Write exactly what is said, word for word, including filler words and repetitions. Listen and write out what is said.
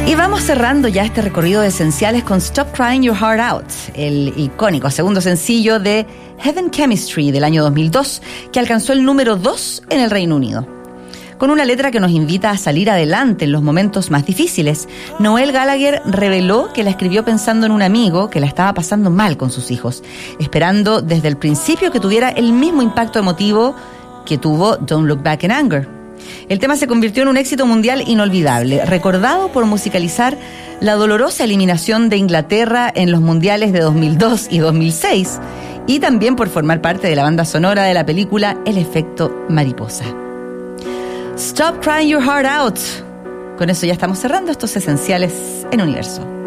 Y vamos cerrando ya este recorrido de esenciales con Stop Crying Your Heart Out, el icónico segundo sencillo de Heaven Chemistry del año dos mil dos, que alcanzó el número dos en el Reino Unido. Con una letra que nos invita a salir adelante en los momentos más difíciles, Noel Gallagher reveló que la escribió pensando en un amigo que la estaba pasando mal con sus hijos, esperando desde el principio que tuviera el mismo impacto emotivo que tuvo Don't Look Back in Anger. El tema se convirtió en un éxito mundial inolvidable, recordado por musicalizar la dolorosa eliminación de Inglaterra en los mundiales de dos mil dos y dos mil seis, y también por formar parte de la banda sonora de la película El efecto mariposa. Stop Crying Your Heart Out. Con eso ya estamos cerrando estos esenciales en Universo.